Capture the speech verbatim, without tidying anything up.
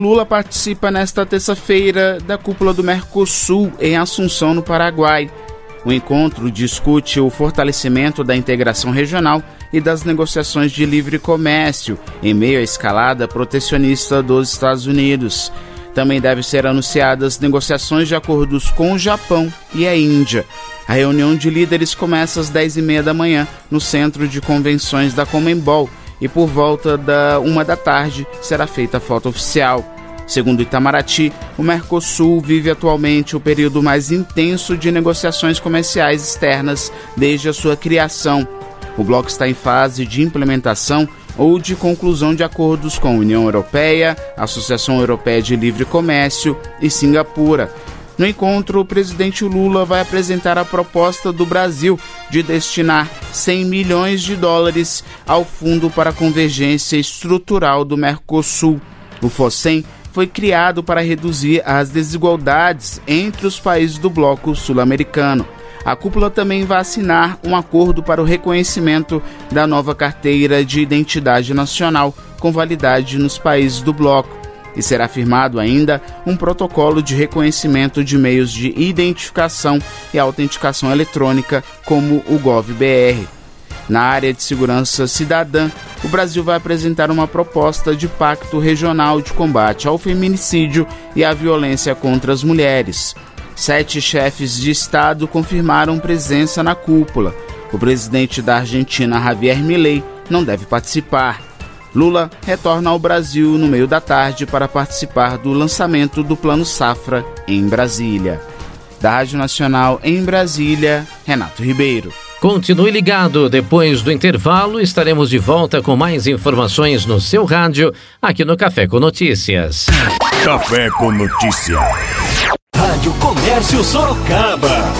Lula participa nesta terça-feira da cúpula do Mercosul em Assunção, no Paraguai. O encontro discute o fortalecimento da integração regional e das negociações de livre comércio, em meio à escalada protecionista dos Estados Unidos. Também devem ser anunciadas negociações de acordos com o Japão e a Índia. A reunião de líderes começa às dez e meia da manhã no Centro de Convenções da Conmebol e por volta da uma da tarde será feita a foto oficial. Segundo Itamaraty, o Mercosul vive atualmente o período mais intenso de negociações comerciais externas desde a sua criação. O bloco está em fase de implementação ou de conclusão de acordos com a União Europeia, a Associação Europeia de Livre Comércio e Singapura. No encontro, o presidente Lula vai apresentar a proposta do Brasil de destinar cem milhões de dólares ao Fundo para a Convergência Estrutural do Mercosul. O FOSEM foi criado para reduzir as desigualdades entre os países do bloco sul-americano. A cúpula também vai assinar um acordo para o reconhecimento da nova carteira de identidade nacional com validade nos países do bloco. E será firmado ainda um protocolo de reconhecimento de meios de identificação e autenticação eletrônica, como o GovBR. Na área de segurança cidadã, o Brasil vai apresentar uma proposta de pacto regional de combate ao feminicídio e à violência contra as mulheres. Sete chefes de Estado confirmaram presença na cúpula. O presidente da Argentina, Javier Milei, não deve participar. Lula retorna ao Brasil no meio da tarde para participar do lançamento do Plano Safra em Brasília. Da Rádio Nacional em Brasília, Renato Ribeiro. Continue ligado, depois do intervalo estaremos de volta com mais informações no seu rádio, aqui no Café com Notícias. Café com Notícias. Rádio Comércio Sorocaba.